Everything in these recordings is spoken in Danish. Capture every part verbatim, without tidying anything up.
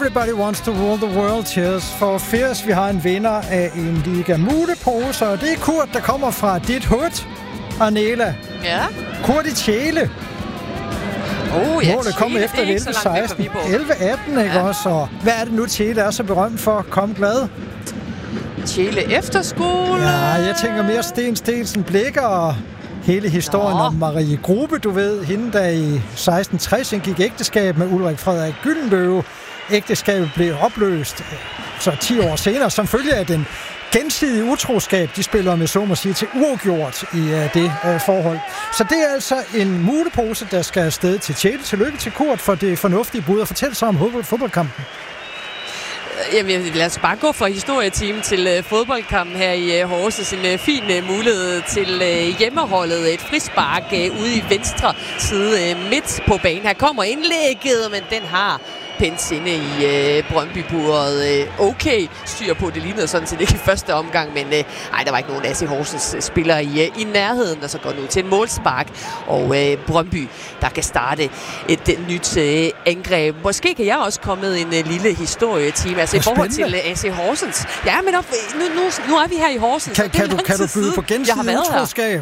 Everybody wants to rule the world. Cheers for Fears. Vi har en vinder af en Liga Mute-pose, og det er Kurt, der kommer fra dit hood. Arnela. Ja. Kurt i Tjele. Oh, ja, målet kommer efter elleve seksten, elleve atten, ikke ja. også? Og hvad er det nu, Tjele er så berømt for? Kom glad. Tjele Efterskole. Ja, jeg tænker mere Sten Stelsen Blikker og hele historien Nå. om Marie Grube, du ved. Hende, der i seksten tres indgik ægteskab med Ulrik Frederik Gyldenløve. Ægteskabet blev opløst så ti år senere, som følge af den gensidige utroskab, de spiller med, så må sige, til uafgjort i uh, det uh, forhold. Så det er altså en mutepose, der skal afsted til Tjele. Tillykke til Kurt for det fornuftige bud, og fortæl så om fodboldkampen. Jamen, lad os bare gå fra historieteam til uh, fodboldkampen her i uh, Horsens. En uh, fin uh, mulighed til uh, hjemmeholdet. Et frispark uh, ude i venstre side uh, midt på banen. Her kommer indlægget, men den har pens inde i øh, Brøndby-buret. Øh, okay styr på, det lignede sådan set ikke i første omgang, men øh, ej, der var ikke nogen A C Horsens spillere i, øh, i nærheden, der så går nu til en målspark, og øh, Brøndby, der kan starte et øh, nyt øh, angreb. Måske kan jeg også komme med en øh, lille historieteam, altså i forhold til øh, A C Horsens. Ja, men op, nu, nu, nu er vi her i Horsens. Kan, kan, du, kan du byde på gensidig utroskab?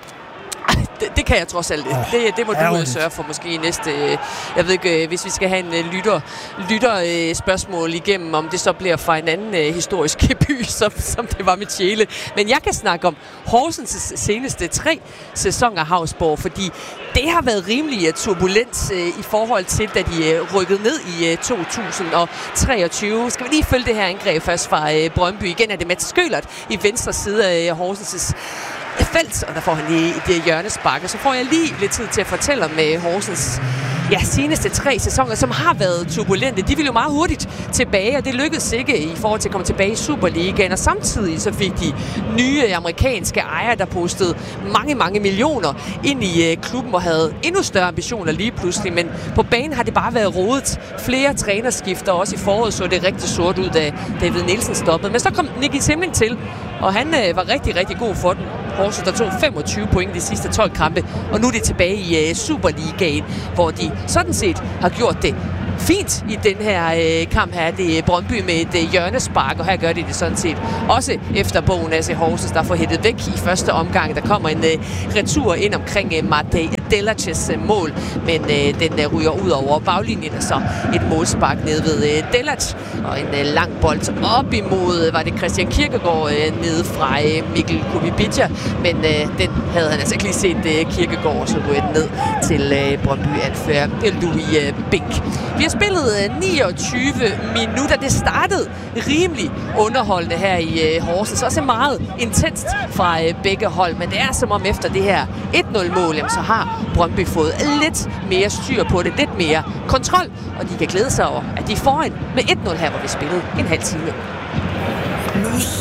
Det, det kan jeg trods alt ikke. Det, det må du sørge for måske i næste... Jeg ved ikke, hvis vi skal have en lytter, lytter spørgsmål igennem, om det så bliver fra en anden uh, historisk by, som, som det var med Tjele. Men jeg kan snakke om Horsens seneste tre sæsoner Hausborg, fordi det har været rimelig turbulent uh, i forhold til, da de uh, rykkede ned i uh, to tusind treogtyve. Skal vi lige følge det her angreb først fra uh, Brøndby. Igen er det Mats Skølert i venstre side af uh, Horsens' felt, og der får han lige et hjørnespark, og så får jeg lige lidt tid til at fortælle om Horsens ja, seneste tre sæsoner, som har været turbulente. De ville jo meget hurtigt tilbage, og det lykkedes ikke i forhold til at komme tilbage i Superligaen, og samtidig så fik de nye amerikanske ejere, der postede mange, mange millioner ind i klubben og havde endnu større ambitioner lige pludselig, men på banen har det bare været rodet. Flere trænerskifter, også i foråret så det rigtig sort ud, da David Nielsen stoppede. Men så kom Nicky Simling til, og han øh, var rigtig, rigtig god for den. Horsens, der tog femogtyve point de sidste tolv kampe, og nu er de tilbage i uh, Superligaen, hvor de sådan set har gjort det fint i den her øh, kamp her. Det er Brøndby med et øh, hjørnespark, og her gør de det sådan set også efter bogen A C Horsens, der får hættet væk i første omgang. Der kommer en øh, retur ind omkring øh, Mate Delaches øh, mål, men øh, den øh, ryger ud over baglinjen, og så et målspark ned ved øh, Delach, og en øh, lang bold op imod, øh, var det Christian Kirkegaard øh, nede fra øh, Mikkel Kubibica, men øh, den havde han altså ikke lige set øh, Kirkegaard, og så ryger den ned til øh, Brøndby-anfører Louis øh, Bink. Vi har spillet niogtyve minutter. Det startede rimelig underholdende her i uh, Horsens. Også meget intenst fra uh, begge hold, men det er som om efter det her et nul-mål, så har Brøndby fået lidt mere styr på det, lidt mere kontrol, og de kan glæde sig over, at de er foran med et nul her, hvor vi spillede en halv time.